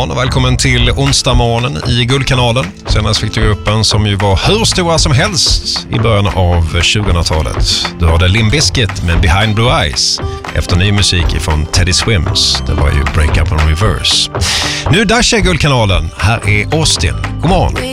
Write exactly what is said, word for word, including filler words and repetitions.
morgon och välkommen till onsdag morgonen i Guldkanalen. Senast fick du gruppen som ju var hur stora som helst i början av tjugohundratalet. Du hörde Limp Bizkit med Behind Blue Eyes efter ny musik från Teddy Swims. Det var ju Break Up on Reverse. Nu dash är Guldkanalen. Här är Austin. God morgon.